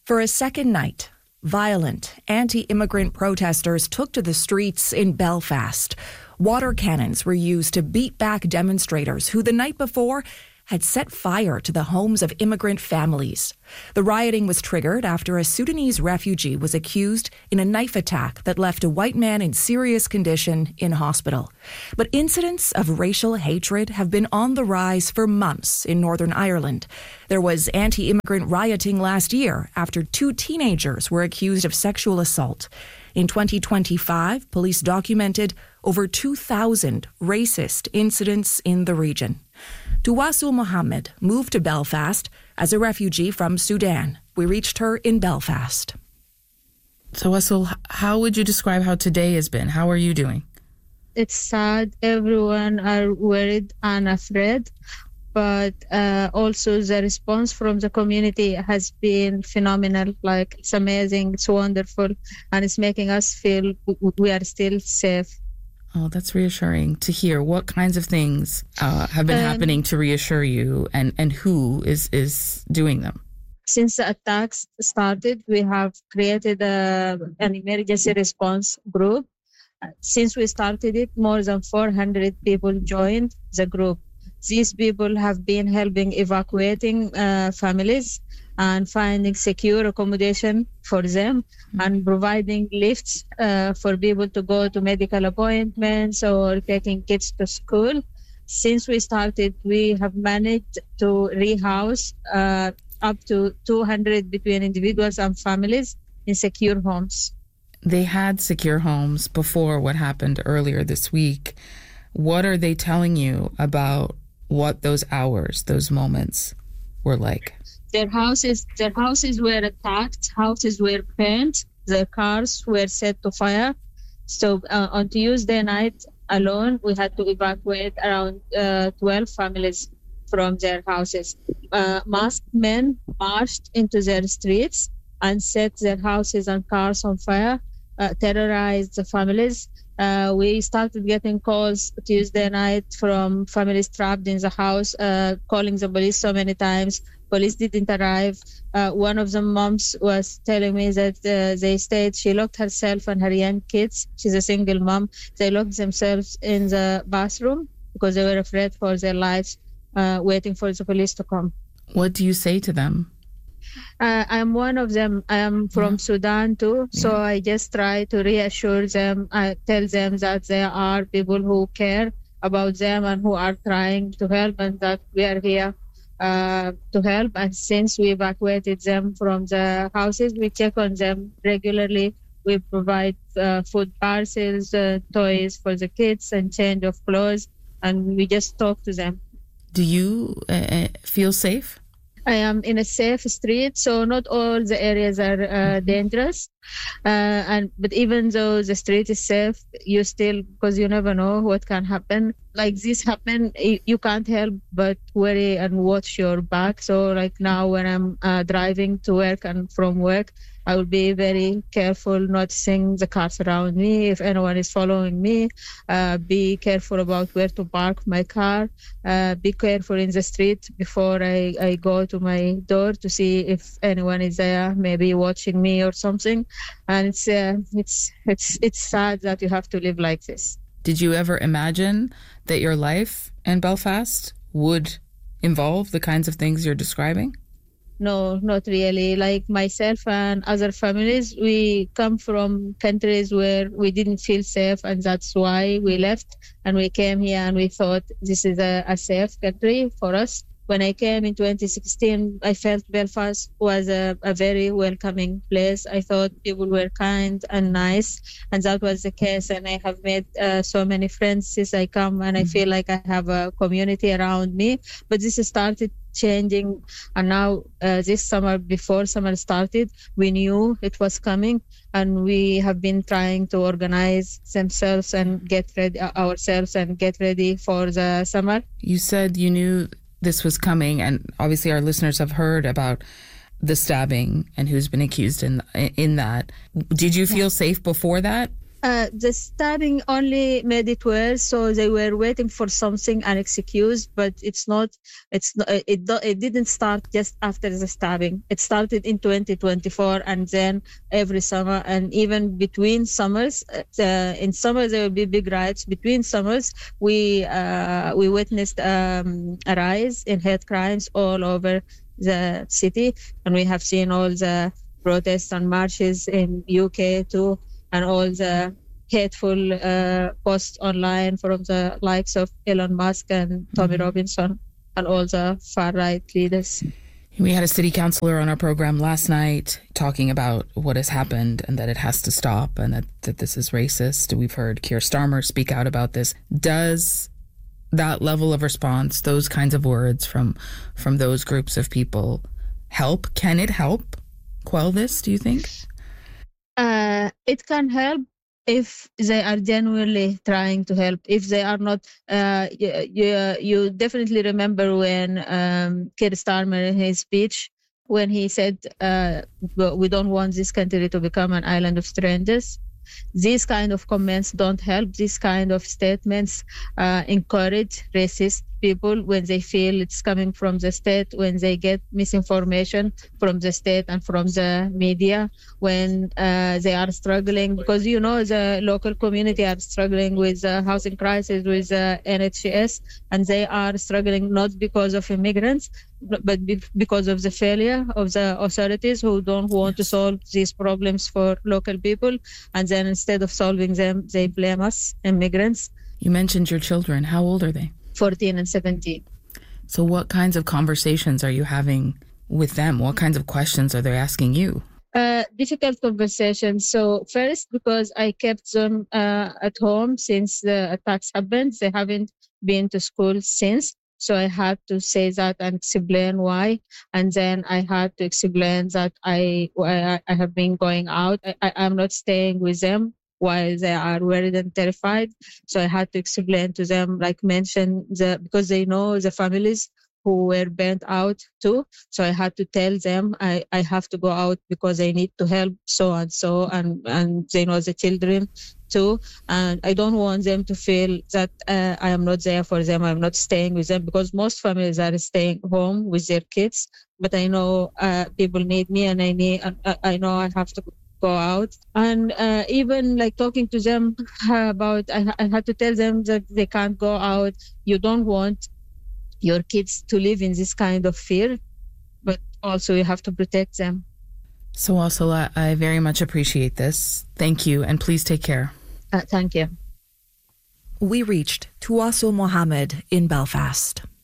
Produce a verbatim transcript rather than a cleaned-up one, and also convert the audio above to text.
For a second night, violent anti-immigrant protesters took to the streets in Belfast. Water cannons were used to beat back demonstrators who the night before had set fire to the homes of immigrant families. The rioting was triggered after a Sudanese refugee was accused in a knife attack that left a white man in serious condition in hospital. But incidents of racial hatred have been on the rise for months in Northern Ireland. There was anti-immigrant rioting last year after two teenagers were accused of sexual assault. In twenty twenty-five, police documented over two thousand racist incidents in the region. Tawassul Mohammed moved to Belfast as a refugee from Sudan. We reached her in Belfast. Tawassul, how would you describe how today has been? How are you doing? It's sad. Everyone are worried and afraid. But uh, also the response from the community has been phenomenal. Like, it's amazing, it's wonderful, and it's making us feel we are still safe. Oh, that's reassuring to hear. What kinds of things uh, have been um, happening to reassure you, and, and who is, is doing them? Since the attacks started, we have created a, an emergency response group. Since we started it, more than four hundred people joined the group. These people have been helping evacuating uh, families and finding secure accommodation for them, mm-hmm. and providing lifts uh, for people to go to medical appointments or taking kids to school. Since we started, we have managed to rehouse uh, up to two hundred between individuals and families in secure homes. They had secure homes before what happened earlier this week. What are they telling you about what those hours, those moments were like? Their houses, their houses were attacked, houses were burnt, their cars were set to fire. So uh, on Tuesday night alone, we had to evacuate around uh, twelve families from their houses. Uh, masked men marched into their streets and set their houses and cars on fire, uh, terrorized the families. Uh, we started getting calls Tuesday night from families trapped in the house, uh, calling the police so many times. Police didn't arrive. Uh, one of the moms was telling me that uh, they stayed, she locked herself and her young kids. She's a single mom. They locked themselves in the bathroom because they were afraid for their lives, uh, waiting for the police to come. What do you say to them? Uh, I'm one of them. I am from yeah. Sudan too. So yeah. I just try to reassure them. I tell them that there are people who care about them and who are trying to help, and that we are here uh, to help. And since we evacuated them from the houses, we check on them regularly. We provide uh, food parcels, uh, toys for the kids, and change of clothes. And we just talk to them. Do you uh, feel safe? I am in a safe street, so not all the areas are uh, dangerous. Uh, and but even though the street is safe, you still, because you never know what can happen. Like this happen, you can't help but worry and watch your back. So like now when I'm uh, driving to work and from work, I will be very careful noticing the cars around me. If anyone is following me, uh, be careful about where to park my car. Uh, be careful in the street before I, I go to my door to see if anyone is there, maybe watching me or something. And it's uh, it's it's it's sad that you have to live like this. Did you ever imagine that your life in Belfast would involve the kinds of things you're describing? No, not really. Like myself and other families, we come from countries where we didn't feel safe, and that's why we left. And we came here and we thought this is a, a safe country for us. When I came in twenty sixteen, I felt Belfast was a, a very welcoming place. I thought people were kind and nice, and that was the case. And I have made uh, so many friends since I come, and I feel like I have a community around me. But this started changing, and now uh, this summer, before summer started, we knew it was coming, and we have been trying to organize themselves and get ready ourselves and get ready for the summer. You said you knew this was coming, and obviously our listeners have heard about the stabbing and who's been accused in in that. Did you feel safe before that? Uh, the stabbing only made it worse. So they were waiting for something, an excuse, but it's not. It's not, it. It didn't start just after the stabbing. It started in twenty twenty-four, and then every summer, and even between summers. Uh, in summer there will be big riots. Between summers, we uh, we witnessed um, a rise in hate crimes all over the city, and we have seen all the protests and marches in U K too. And all the hateful uh, posts online from the likes of Elon Musk and Tommy mm-hmm. Robinson and all the far-right leaders. We had a city councilor on our program last night talking about what has happened and that it has to stop and that, that this is racist. We've heard Keir Starmer speak out about this. Does that level of response, those kinds of words from from those groups of people help? Can it help quell this, do you think? Uh, it can help if they are genuinely trying to help. If they are not, uh, you, you, you definitely remember when um, Keir Starmer in his speech, when he said, uh, we don't want this country to become an island of strangers. These kind of comments don't help. These kind of statements uh, encourage racist people when they feel it's coming from the state, when they get misinformation from the state and from the media, when uh, they are struggling, because, you know, the local community are struggling with the housing crisis, with the N H S, and they are struggling not because of immigrants, but because of the failure of the authorities who don't want to solve these problems for local people. And then instead of solving them, they blame us, immigrants. You mentioned your children. How old are they? fourteen and seventeen. So what kinds of conversations are you having with them? What kinds of questions are they asking you? Uh, difficult conversations. So first, because I kept them uh, at home since the attacks happened, they haven't been to school since. So I had to say that and explain why. And then I had to explain that I I, I have been going out. I, I, I'm not staying with them while they are worried and terrified. So I had to explain to them, like mention the, because they know the families who were burnt out too. So I had to tell them I, I have to go out because I need to help so and so, and, and they know the children too. And I don't want them to feel that uh, I am not there for them, I'm not staying with them, because most families are staying home with their kids. But I know uh, people need me, and I need, I, I know I have to go out. And uh, even like talking to them about, I, I had to tell them that they can't go out. You don't want your kids to live in this kind of fear, but also you have to protect them. So Wasila, I very much appreciate this. Thank you, and please take care. Uh, thank you. We reached Tuwasul Mohammed in Belfast.